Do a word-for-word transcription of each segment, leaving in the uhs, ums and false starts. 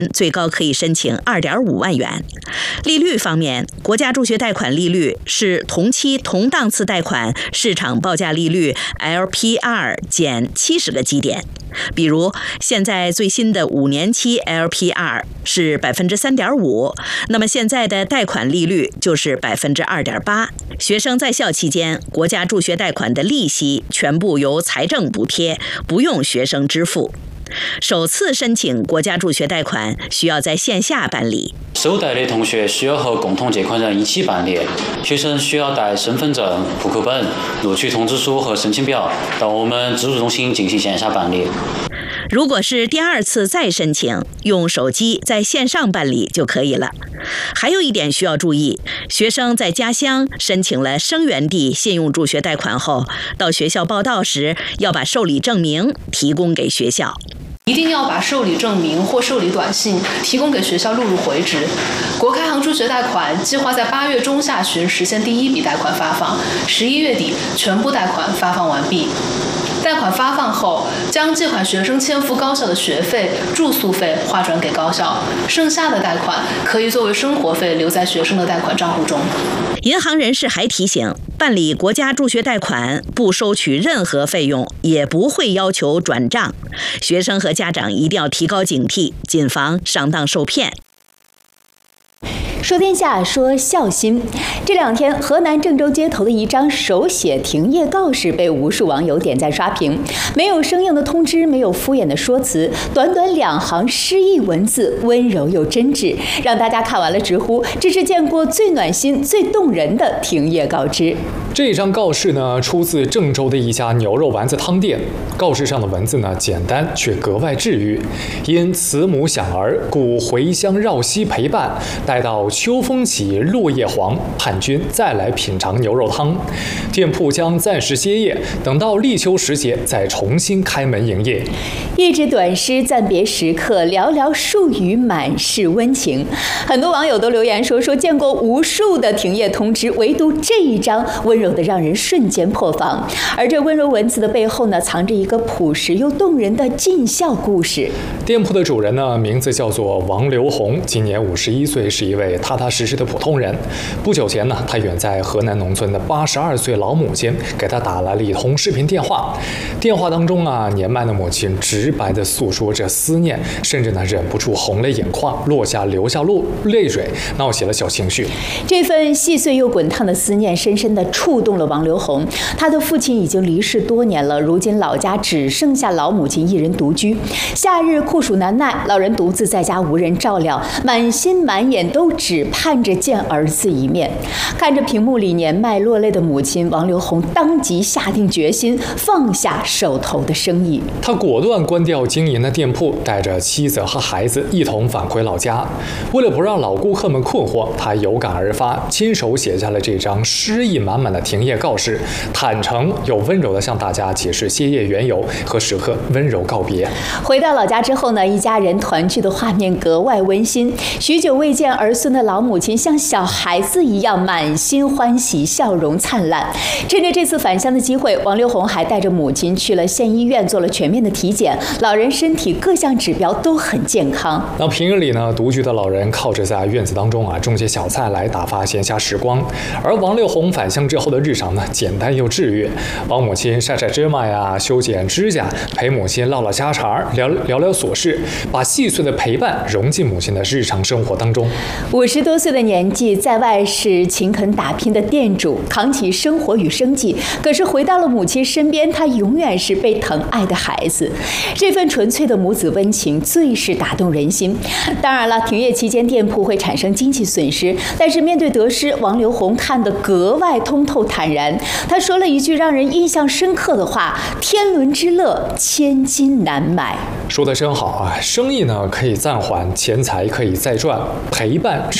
最高可以申请 二点五万元。利率方面，国家助学贷款利率是同期同档次贷款市场报价利率 L P R 减七十个基点。比如，现在最新的五年期 L P R 是百分之三点五，那么现在的贷款利率就是百分之二点八。学生在校期间，国家助学贷款的利息全部由财政补贴，不用学生支付。首次申请国家助学贷款需要在线下办理， 受贷的同学需要和共同借款人一起办理。学生需要带身份证、户口本、录取通知书和申请表到我们自助中心进行线下办理。 如果是第二次再申请，用手机在线上办理就可以了。还有一点需要注意，学生在家乡申请了生源地信用助学贷款后，到学校报到时要把受理证明提供给学校。 一定要把受理证明或受理短信提供给学校录入回执。国开行助学贷款计划在八月中下旬实现第一笔贷款发放，十一月底全部贷款发放完毕。贷款发放后，将借款学生欠付高校的学费、住宿费划转给高校，剩下的贷款可以作为生活费留在学生的贷款账户中。 银行人士还提醒，办理国家助学贷款不收取任何费用，也不会要求转账。学生和家长一定要提高警惕，谨防上当受骗。 说天下，说孝心。这两天，河南郑州街头的一张手写停业告示被无数网友点赞刷屏。没有生硬的通知，没有敷衍的说辞，短短两行诗意文字，温柔又真挚，让大家看完了直呼这是见过最暖心、最动人的停业告知。 这张告示呢，出自郑州的一家牛肉丸子汤店。告示上的文字呢，简单却格外治愈。因慈母享儿，故回乡绕膝陪伴，待到秋风起，落叶黄，盼君再来品尝牛肉汤。店铺将暂时歇业，等到立秋时节再重新开门营业。 一纸短诗，暂别时刻，寥寥数语，满是温情。很多网友都留言说说见过无数的停业通知，唯独这一张温柔的让人瞬间破防。而这温柔文字的背后呢，藏着一个朴实又动人的尽孝故事。 店铺的主人呢，名字叫做王刘红，今年五十一岁，是一位踏踏实实的普通人。不久前呢，他远在河南农村的八十二岁老母亲给他打来了一通视频电话。电话当中啊，年迈的母亲直白地诉说着思念，甚至呢忍不住红了眼眶，落下流下落泪水，闹起了小情绪。 这份细碎又滚烫的思念，深深地触动了王刘红。他的父亲已经离世多年了，如今老家只剩下老母亲一人独居。夏日酷暑难耐，老人独自在家无人照料，满心满眼都只盼着见儿子一面。看着屏幕里年迈落泪的母亲，王刘红当即下定决心放下手头的生意。 他果断关掉经营的店铺，带着妻子和孩子一同返回老家。为了不让老顾客们困惑，他有感而发，亲手写下了这张诗意满满的停业告示，坦诚又温柔地向大家解释歇业缘由和时刻温柔告别。 回到老家之后呢，一家人团聚的画面格外温馨。许久未见儿孙的老母亲像小孩子一样满心欢喜，笑容灿烂。趁着这次返乡的机会，王刘红还带着母亲去了县医院做了全面的体检，老人身体各项指标都很健康。 那平日里呢，独居的老人靠着在院子当中啊种些小菜来打发闲暇时光，而王刘红返乡之后的日常呢，简单又治愈，帮母亲晒晒芝麻呀，修剪指甲，陪母亲唠唠家常，聊聊聊琐事，把细碎的陪伴融进母亲的日常生活当中。 五十多岁的年纪，在外是勤恳打拼的店主，扛起生活与生计，可是回到了母亲身边，他永远是被疼爱的孩子。这份纯粹的母子温情最是打动人心。当然了，停业期间店铺会产生经济损失，但是面对得失，王刘红看得格外通透坦然。他说了一句让人印象深刻的话：天伦之乐，千金难买。 说得真好啊！生意呢可以暂缓，钱财可以再赚，陪伴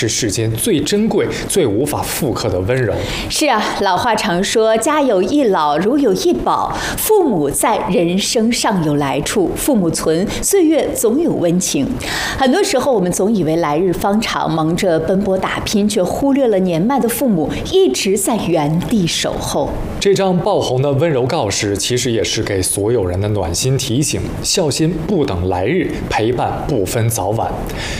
是世间最珍贵、最无法复刻的温柔。 是啊，老话常说，家有一老，如有一宝。父母在，人生尚有来处；父母存，岁月总有温情。很多时候，我们总以为来日方长，忙着奔波打拼，却忽略了年迈的父母一直在原地守候。 这张爆红的温柔告示，其实也是给所有人的暖心提醒：孝心不等来日，陪伴不分早晚。